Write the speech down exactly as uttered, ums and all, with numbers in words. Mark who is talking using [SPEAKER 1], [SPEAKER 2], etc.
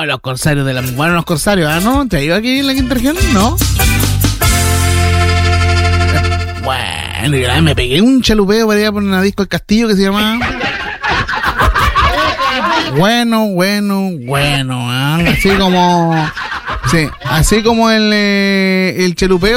[SPEAKER 1] Oh, los corsarios de la... Bueno, los corsarios, ¿ah, no? ¿Te ha ido aquí en la quinta región? No. Bueno, y me pegué un chalupeo para ir a poner una disco al Castillo que se llamaba... Bueno, bueno, bueno, ¿eh? Así como... Sí, así como el, eh, el chalupeo